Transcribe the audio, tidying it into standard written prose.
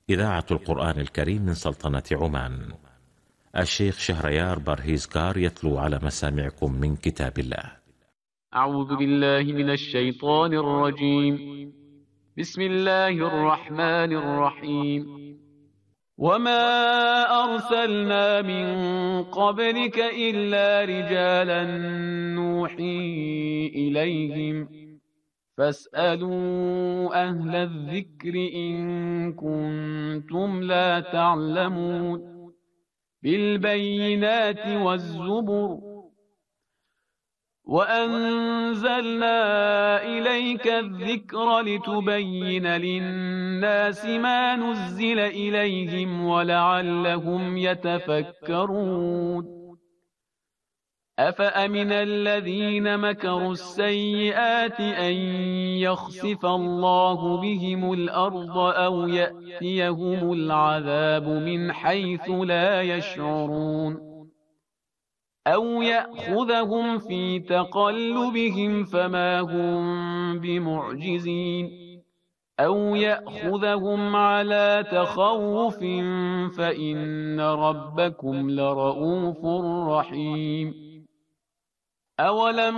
إذاعة القرآن الكريم من سلطنة عمان. الشيخ شهريار برهيزكار يتلو على مسامعكم من كتاب الله. أعوذ بالله من الشيطان الرجيم. بسم الله الرحمن الرحيم. وما أرسلنا من قبلك إلا رجالا نوحي إليهم فاسألوا أهل الذكر إن كنتم لا تعلمون. بالبينات والزبر وأنزلنا إليك الذكر لتبين للناس ما نزل إليهم ولعلهم يتفكرون. أفأمن الذين مكروا السيئات أن يخسف الله بهم الأرض أو يأتيهم العذاب من حيث لا يشعرون أو يأخذهم في تقلبهم فما هم بمعجزين أو يأخذهم على تخوف فإن ربكم لرؤوف رحيم. أولم